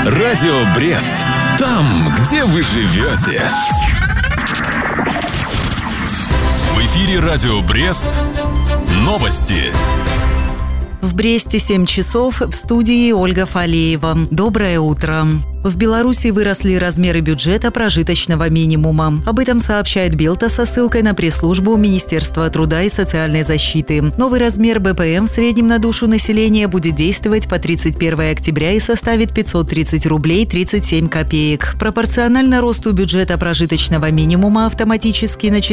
Радио Брест. Там, где вы живете. В эфире Радио Брест. Новости. В Бресте 7 часов, в студии Ольга Фалеева. Доброе утро. В Беларуси выросли размеры бюджета прожиточного минимума. Об этом сообщает Белта со ссылкой на пресс-службу Министерства труда и социальной защиты. Новый размер БПМ в среднем на душу населения будет действовать по 31 октября и составит 530 рублей 37 копеек. Пропорционально росту бюджета прожиточного минимума автоматически на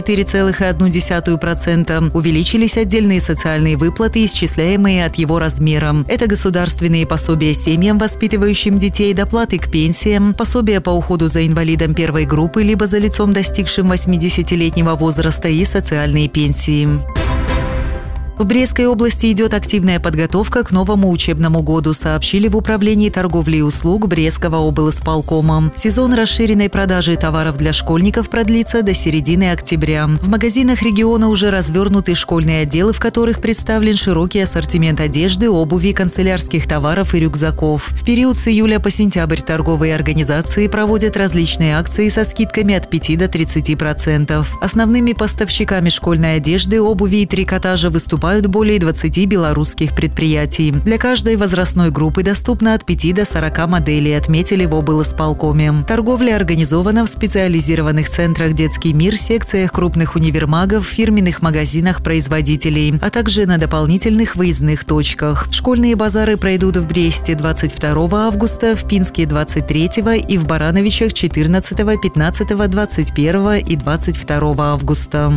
4,1% увеличились отдельные социальные выплаты, исчисляемые от его размера. Это государственные пособия семьям, воспитывающим детей, доплаты к пенсиям, пособия по уходу за инвалидом первой группы либо за лицом, достигшим 80-летнего возраста, и социальные пенсии. В Брестской области идет активная подготовка к новому учебному году, сообщили в Управлении торговли и услуг Брестского облисполкома. Сезон расширенной продажи товаров для школьников продлится до середины октября. В магазинах региона уже развернуты школьные отделы, в которых представлен широкий ассортимент одежды, обуви, канцелярских товаров и рюкзаков. В период с июля по сентябрь торговые организации проводят различные акции со скидками от 5 до 30%. Основными поставщиками школьной одежды, обуви и трикотажа выступают более 20 белорусских предприятий. Для каждой возрастной группы доступно от 5 до 40 моделей, отметили в облисполкоме. Торговля организована в специализированных центрах «Детский мир», секциях крупных универмагов, фирменных магазинах производителей, а также на дополнительных выездных точках. Школьные базары пройдут в Бресте 22 августа, в Пинске 23 и в Барановичах 14, 15, 21 и 22 августа.